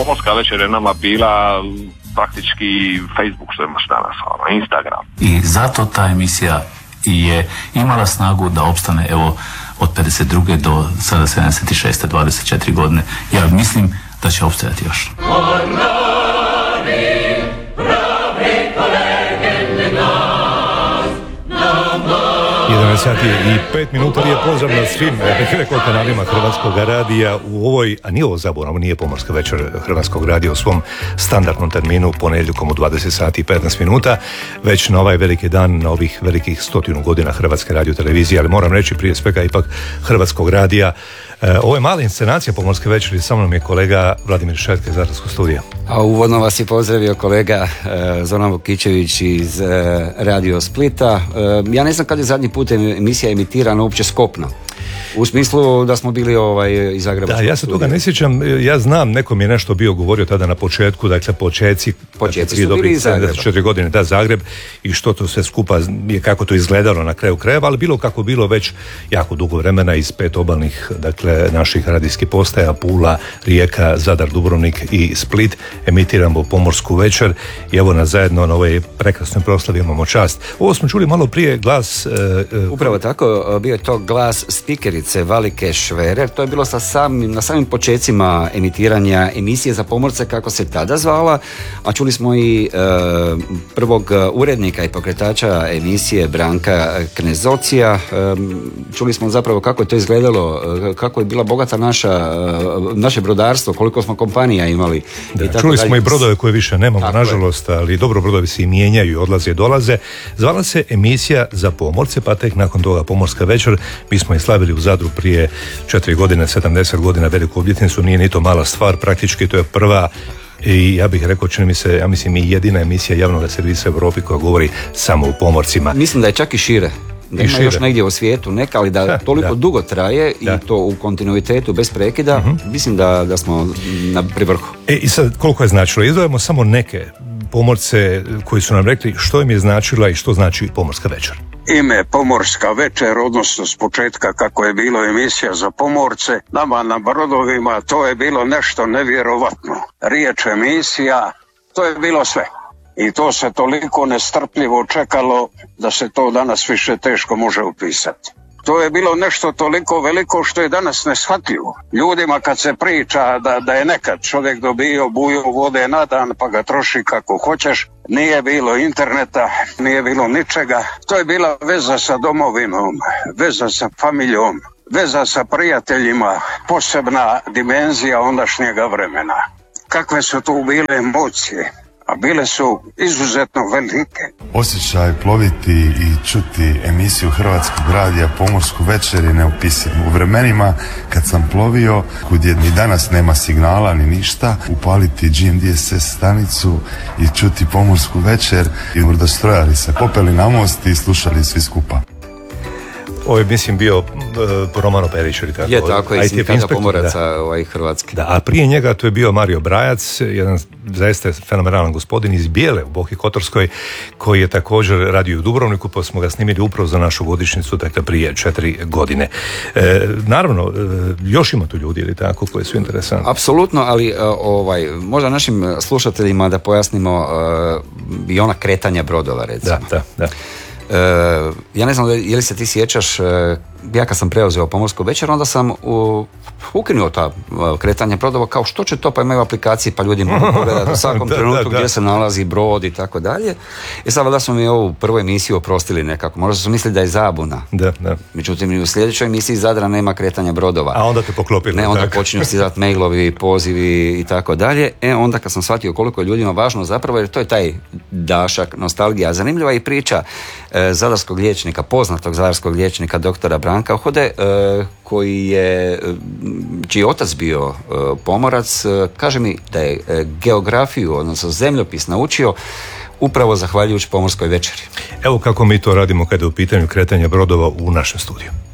Pomorska večer je nama bila praktički Facebook, što imaš danas, Instagram. I zato ta emisija je imala snagu da opstane, evo, od 52. do sada 76. 24 godine. Ja mislim da će opstajati još. 11 sati i 5 minuta. Je pozdrav na svim kanalima Hrvatskog radija u ovoj, a nije ovo zaboravno, nije Pomorska večer Hrvatskog radija u svom standardnom terminu ponedjeljkom u 20 sati i 15 minuta, već na ovaj veliki dan, na ovih velikih 100 godina Hrvatske radiotelevizije, ali moram reći prije svega ipak Hrvatskog radija. Ovo je mala inscenacija Pomorske večeri, sa mnom je kolega Vladimir Šetke iz Zadarskog studija. A uvodno vas je pozdravio kolega Zoran Vukičević iz Radio Splita. Ja ne znam kad je zadnji put emisija emitirana uopće s kopna. U smislu da smo bili iz Zagrebačkog studija. Ja se toga ne sjećam, ja znam, neko mi je nešto bio govorio tada na početku, dakle počeci su bili iz Zagreba. 4 godine, da, Zagreb, i što to sve skupa je, kako to izgledalo na kraju krajeva, ali bilo kako bilo već jako dugo vremena iz 5 obalnih, dakle, naših radijskih postaja, Pula, Rijeka, Zadar, Dubrovnik i Split, emitiramo Pomorsku večer i evo nas zajedno na ovoj prekrasnoj proslavi imamo čast. Ovo smo čuli malo prije glas... Upravo tako, bio je to glas spikerice Valike Šverer. To je bilo na samim počecima emitiranja emisije za pomorce, kako se tada zvala, a čuli smo i prvog urednika i pokretača emisije Branka Knezocija. Čuli smo zapravo kako je to izgledalo, kako je bila bogata naše brodarstvo, koliko smo kompanija imali. Čuli smo i brodove koje više nemamo, nažalost, ali dobro, brodovi se i mijenjaju, odlaze i dolaze. Zvala se emisija za pomorce, pa tek nakon toga Pomorska večer. Mi smo je slavili u Zadru prije 4 godine, 70 godina, veliku obljetnicu. Nije ni to mala stvar, praktički to je prva i ja bih rekao, čini mi se, ja mislim i jedina emisija javnog servisa u Europi koja govori samo o pomorcima. Mislim da je čak i šire. Da ima još negdje u svijetu neka, ali da toliko dugo traje i to u kontinuitetu bez prekida, mislim da smo pri vrhu. I sad, koliko je značilo? Izdvajamo samo neke pomorce koji su nam rekli što im je značila i što znači Pomorska večer. Ime Pomorska večer, odnosno s početka kako je bilo emisija za pomorce, nama na brodovima to je bilo nešto nevjerovatno. Riječ emisija, to je bilo sve. I to se toliko nestrpljivo čekalo da se to danas više teško može upisati. To je bilo nešto toliko veliko što je danas neshvatljivo. Ljudima kad se priča da je nekad čovjek dobio buju vode na dan pa ga troši kako hoćeš, nije bilo interneta, nije bilo ničega. To je bila veza sa domovinom, veza sa familjom, veza sa prijateljima, posebna dimenzija ondašnjega vremena. Kakve su tu bile emocije? A bile su izuzetno velike. Osjećaj ploviti i čuti emisiju Hrvatskog radija Pomorsku večer je neopisiv. U vremenima kad sam plovio, kud ni danas nema signala ni ništa, upaliti GMDSS stanicu i čuti Pomorsku večer i brdostrojari se popeli na most i slušali svi skupa. Ovo je, mislim, bio Romano Perić, ili tako? Je, tako je, sindikata pomoraca hrvatski. Da, a prije njega to je bio Mario Brajac, jedan zaista fenomenalan gospodin iz Bijele u Boki Kotorskoj, koji je također radio u Dubrovniku, pa smo ga snimili upravo za našu godišnjicu, dakle prije 4 godine. Naravno, još ima tu ljudi, ili tako, koji su interesantni. Apsolutno, ali možda našim slušateljima da pojasnimo i ona kretanja brodova, recimo. Da. Ja ne znam je li se ti sjećaš, ja kad sam preuzeo Pomorsku večer, onda sam ukinuo ta kretanja brodova, kao što će to, pa imaju aplikacije pa ljudi mogu pogledati u svakom trenutku gdje se nalazi brod i tako dalje. I sad valjda smo mi ovu prvu emisiju oprostili nekako, možda su mislili da je zabuna. Da. Međutim, u sljedećoj emisiji Zadra nema kretanja brodova. A onda te poklopili. Ne, onda počinju stizati mailovi, pozivi i tako dalje. Onda kad sam shvatio koliko je ljudima važno zapravo, jer to je taj dašak, nostalgija. Zanimljiva je i priča zadarskog liječnika, poznatog zadarskog liječnika doktora Branka Hode, čiji je otac bio pomorac. Kaže mi da je geografiju, odnosno zemljopis naučio upravo zahvaljujući Pomorskoj večeri. Evo kako mi to radimo kada je u pitanju kretanja brodova u našem studiju.